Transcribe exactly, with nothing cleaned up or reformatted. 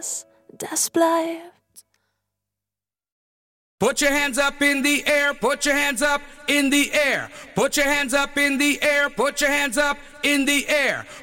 das bleibt. Put your hands up in the air, put your hands up in the air. Put your hands up in the air, put your hands up in the air.